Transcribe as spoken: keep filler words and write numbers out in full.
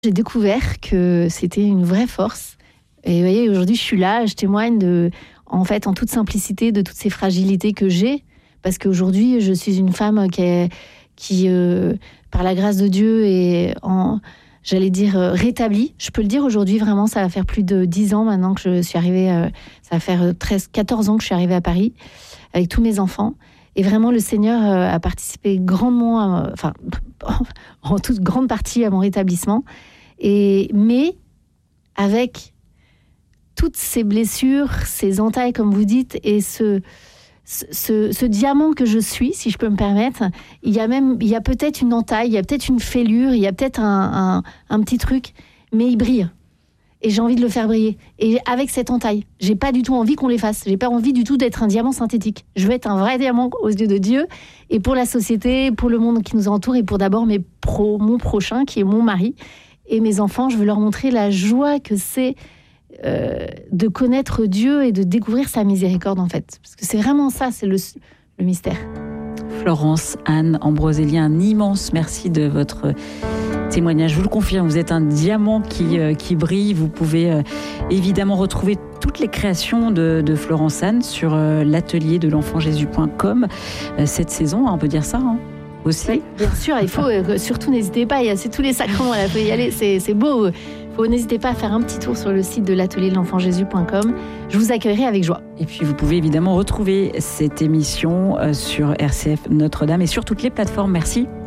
J'ai découvert que c'était une vraie force. Et vous voyez, aujourd'hui, je suis là, je témoigne de, en fait, en toute simplicité de toutes ces fragilités que j'ai. Parce qu'aujourd'hui, je suis une femme qui, est, qui euh, par la grâce de Dieu, est, en, j'allais dire, euh, rétablie. Je peux le dire aujourd'hui, vraiment, ça va faire plus de dix ans maintenant que je suis arrivée, euh, ça va faire treize, quatorze ans que je suis arrivée à Paris, avec tous mes enfants. Et vraiment, le Seigneur euh, a participé grandement, à, enfin, en toute grande partie à mon rétablissement. Et, mais avec toutes ces blessures, ces entailles, comme vous dites, et ce, ce, ce diamant que je suis, si je peux me permettre, il y a même, il y a peut-être une entaille, il y a peut-être une fêlure, il y a peut-être un, un, un petit truc, mais il brille. Et j'ai envie de le faire briller. Et avec cette entaille, j'ai pas du tout envie qu'on l'efface. J'ai pas envie du tout d'être un diamant synthétique. Je veux être un vrai diamant aux yeux de Dieu, et pour la société, pour le monde qui nous entoure, et pour d'abord mes pro, mon prochain, qui est mon mari. Et mes enfants, je veux leur montrer la joie que c'est euh, de connaître Dieu et de découvrir sa miséricorde, en fait. Parce que c'est vraiment ça, c'est le, le mystère. Florence Anne Ambroselli, un immense merci de votre témoignage. Je vous le confirme, vous êtes un diamant qui, euh, qui brille. Vous pouvez euh, évidemment retrouver toutes les créations de, de Florence Anne sur euh, l'atelier de l'enfant jésus point com euh, cette saison, on peut dire ça, hein aussi. Oui, bien sûr, il faut euh, surtout n'hésitez pas, il y a c'est tous les sacrements, il faut y aller, c'est, c'est beau. Faut, n'hésitez pas à faire un petit tour sur le site de l'atelier de l'enfant jésus point com. Je vous accueillerai avec joie. Et puis vous pouvez évidemment retrouver cette émission sur R C F Notre-Dame et sur toutes les plateformes. Merci.